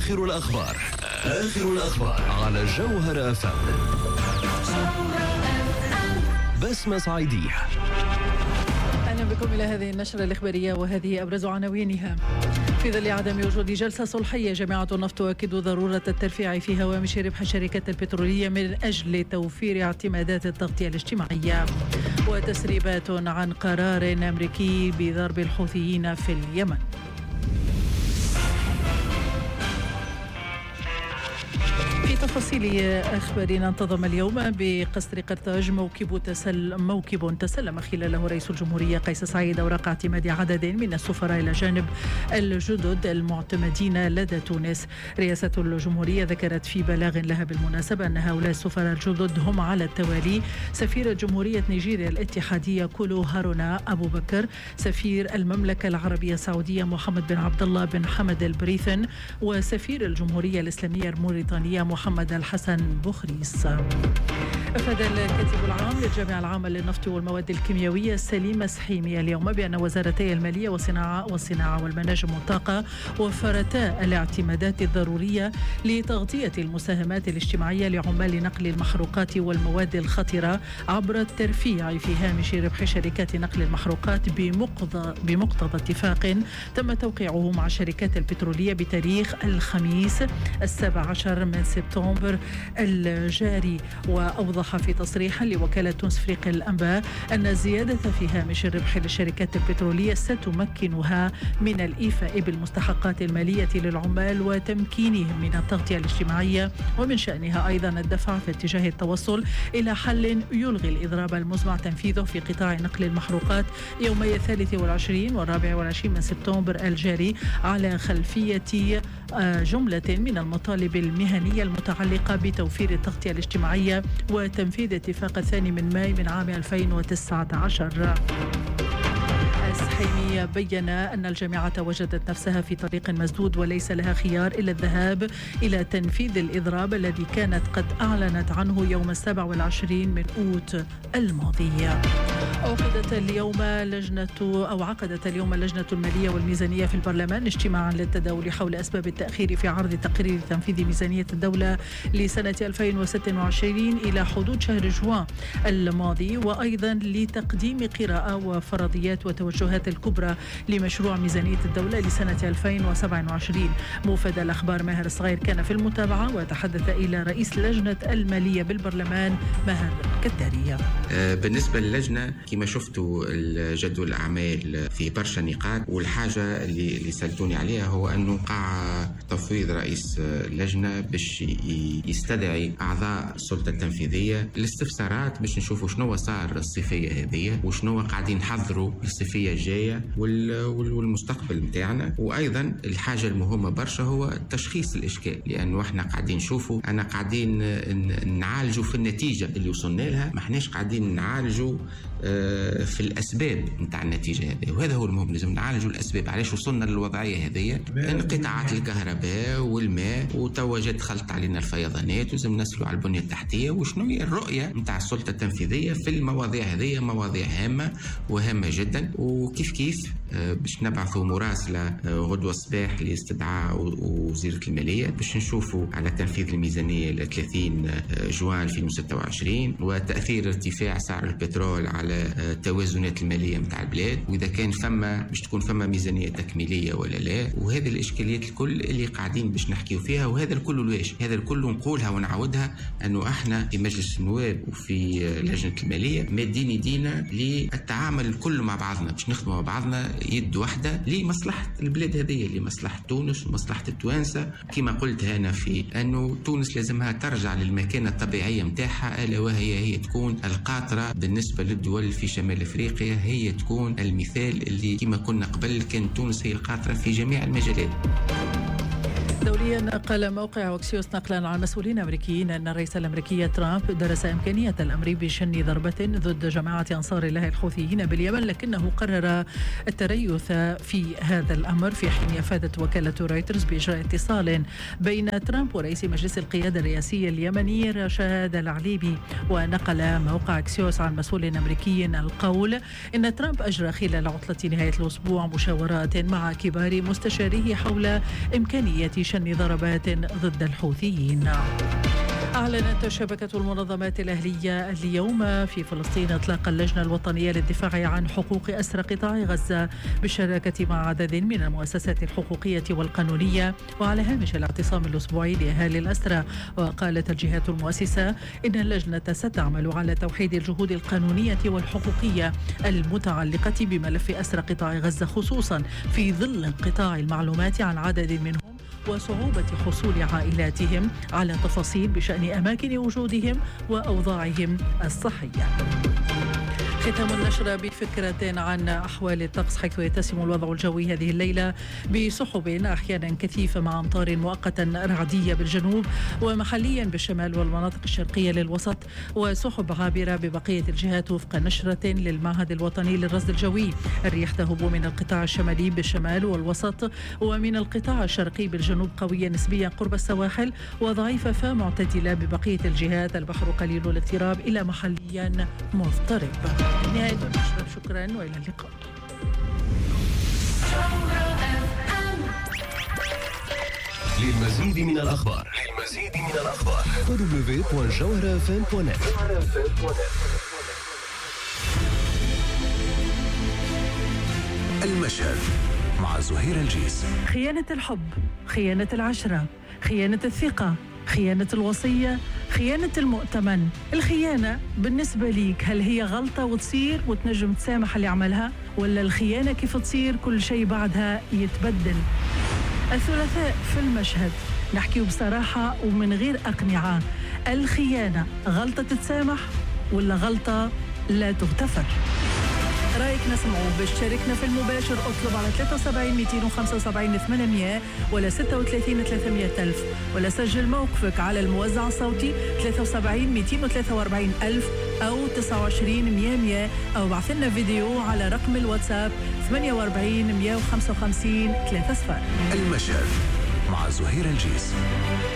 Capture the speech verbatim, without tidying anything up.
آخر الأخبار آخر الأخبار على جوهر أف أم. بسمة صعيدية. أهلا بكم إلى هذه النشرة الإخبارية وهذه أبرز عناوينها. في ظل عدم وجود جلسة صلحية، جامعة النفط تؤكد ضرورة الترفيع في هوامش ربح الشركات البترولية من أجل توفير اعتمادات التغطية الاجتماعية. وتسريبات عن قرار أمريكي بضرب الحوثيين في اليمن. في تفاصيل أخبارنا، انتظم اليوم بقصر قرطاج موكب تسل موكب تسلم خلاله رئيس الجمهورية قيس سعيد أوراق اعتماد عدد من السفراء إلى جانب الجدد المعتمدين لدى تونس. رئاسة الجمهورية ذكرت في بلاغ لها بالمناسبة أن هؤلاء السفراء الجدد هم على التوالي سفير جمهورية نيجيريا الاتحادية كولو هارونا أبو بكر، سفير المملكة العربية السعودية محمد بن عبد الله بن حمد البريثن، وسفير الجمهورية الإسلامية الموريتانية محمد الحسن بخريس. أفاد الكاتب العام للجامعة العامة للنفط والمواد الكيميائية سليم سحيمي اليوم بأن وزارتي المالية والصناعة والصناعة والمناجم والطاقة وفرتا الاعتمادات الضرورية لتغطية المساهمات الاجتماعية لعمال نقل المحروقات والمواد الخطرة عبر الترفيع في هامش ربح شركات نقل المحروقات بمقتضى بمقتضى اتفاق تم توقيعه مع الشركات البترولية بتاريخ الخميس السابع عشر من سبتمبر الجاري. وأوضح في تصريح لوكالة تونس فريق الأنباء أن الزيادة في هامش الربح للشركات البترولية ستمكنها من الإيفاء بالمستحقات المالية للعمال وتمكينهم من التغطية الاجتماعية، ومن شأنها أيضا الدفع في اتجاه التوصل إلى حل يلغي الإضراب المزمع تنفيذه في قطاع نقل المحروقات يومي الثالث والعشرين والرابع والعشرين من سبتمبر الجاري على خلفية جملة من المطالب المهنية المتعلقة بتوفير التغطية الاجتماعية وتنفيذ اتفاق الثاني من ماي من عام ألفين وتسعة عشر. السحيمي بيّن أن الجامعة وجدت نفسها في طريق مسدود وليس لها خيار إلا الذهاب إلى تنفيذ الإضراب الذي كانت قد أعلنت عنه يوم السابع والعشرين من أوت الماضية. عقدت اليوم لجنة أو عقدت اليوم اللجنة المالية والميزانية في البرلمان اجتماعا للتداول حول أسباب التأخير في عرض تقرير تنفيذ ميزانية الدولة لسنة ألفين وستة وعشرين إلى حدود شهر جوان الماضي، وأيضا لتقديم قراءة وفرضيات وتوجهات الكبرى لمشروع ميزانية الدولة لسنة ألفين وسبعة وعشرين. موفد الأخبار ماهر الصغير كان في المتابعة وتحدث إلى رئيس لجنة المالية بالبرلمان ماهر كدارية. بالنسبة للجنة كما شفتوا الجدول الأعمال في برشا نقاط، والحاجة اللي, اللي سألتوني عليها هو أنه قاع تفويض رئيس اللجنة باش يستدعي أعضاء السلطة التنفيذية الاستفسارات باش نشوفوا شنو صار الصيفية هذه وشنو قاعدين نحضروا الصيفية الجاية والمستقبل متاعنا. وأيضا الحاجة المهمة برشا هو تشخيص الإشكال، لأنه احنا قاعدين نشوفوا أنا قاعدين نعالجوا في النتيجة اللي وصلنا لها، ما احناش قاعدين نعالجوا في الأسباب نتاع النتيجة هذه، وهذا هو المهم. لازم نعالجوا الأسباب علاش وصلنا للوضعية هذه، انقطاعات الكهرباء والماء وتوا جات خلط علينا الفيضانات، ولازم نسلوا على البنية التحتية وشنو هي الرؤية نتاع السلطة التنفيذية في المواضيع هذه. مواضيع هامة وهامة جدا، وكيف كيف باش نبعثوا مراسلة غدوة الصباح لاستدعاء وزيرة المالية باش نشوفوا على تنفيذ الميزانية ل ثلاثين جوان ألفين وستة وعشرين وتأثير ارتفاع سعر البترول على التوازنات المالية متاع البلاد، وإذا كان فما باش تكون فما ميزانية تكميلية ولا لا. وهذه الإشكاليات الكل اللي قاعدين باش نحكيو فيها، وهذا الكل ليش هذا الكل نقولها ونعودها أنه احنا في مجلس النواب وفي لجنة المالية مادين يدينا للتعامل الكل مع بعضنا باش نخدموا مع بعضنا يد واحدة لمصلحة البلاد هذه، لمصلحة تونس ومصلحة التوانسة. كما قلت هنا في أنه تونس لازمها ترجع للمكانة الطبيعية متاعها، ألا وهي هي تكون القاطرة بالنسبة للدول في شمال أفريقيا، هي تكون المثال اللي كما كنا قبل كان تونس هي القاطرة في جميع المجالات. دوليا قال موقع وكسيوس نقلا عن مسؤولين أمريكيين أن الرئيس الأمريكي ترامب درس إمكانية الأمر بشن ضربة ضد جماعة أنصار الله الحوثيين باليمن، لكنه قرر التريث في هذا الأمر، في حين أفادت وكالة رويترز بإجراء اتصال بين ترامب ورئيس مجلس القيادة الرئاسي اليمني رشاد العليبي. ونقل موقع أكسيوس عن مسؤول أمريكي القول إن ترامب أجرى خلال عطلة نهاية الأسبوع مشاورات مع كبار مستشاريه حول إمكانية بشن ضربات ضد الحوثيين. أعلنت شبكة المنظمات الأهلية اليوم في فلسطين إطلاق اللجنة الوطنية للدفاع عن حقوق أسرى قطاع غزة بالشراكة مع عدد من المؤسسات الحقوقية والقانونية وعلى هامش الاعتصام الأسبوعي لأهالي الأسرى. وقالت الجهات المؤسسة إن اللجنة ستعمل على توحيد الجهود القانونية والحقوقية المتعلقة بملف أسرى قطاع غزة، خصوصا في ظل انقطاع المعلومات عن عدد منهم وصعوبة حصول عائلاتهم على تفاصيل بشأن أماكن وجودهم وأوضاعهم الصحية. ختام النشرة بفكرة عن أحوال الطقس، حيث يتسم الوضع الجوي هذه الليلة بسحب أحيانا كثيفة مع أمطار مؤقتا رعدية بالجنوب ومحليا بالشمال والمناطق الشرقية للوسط، وسحب عابرة ببقية الجهات وفق نشرة للمعهد الوطني للرصد الجوي. الرياح تهب من القطاع الشمالي بالشمال والوسط ومن القطاع الشرقي بالجنوب قوية نسبيا قرب السواحل وضعيفة فمعتدلة ببقية الجهات. البحر قليل الاضطراب إلى محليا مضطرب. نهاية النشرة، شكرا وإلى اللقاء. للمزيد من الأخبار للمزيد من الأخبار دبليو دوت جوهرة اف ام دوت نت. المشهد مع زهير الجيس. خيانة الحب، خيانة العشرة، خيانة الثقة، خيانة الوصية، خيانة المؤتمن. الخيانة بالنسبة ليك هل هي غلطة وتصير وتنجم تسامح اللي عملها، ولا الخيانة كيف تصير كل شيء بعدها يتبدل؟ الثلاثاء في المشهد نحكي بصراحة ومن غير أقنعة. الخيانة غلطة تتسامح ولا غلطة لا تغتفر؟ رأيك نسمعه. باش تشاركنا في المباشر اطلب على ثلاثة وسبعين مئتين وخمسة وسبعين ثمانمئة ولا ستة وثلاثين ثلاثمئة ألف، ولا سجل موقفك على الموزع الصوتي ثلاثة وسبعين مئتين وثلاثة وأربعين ألف أو تسعة وعشرين مئة، أو بعث لنا فيديو على رقم الواتساب ثمانية وأربعين مئة وخمسة وخمسين ثلاثة صفر. المشهد مع زهير الجيس.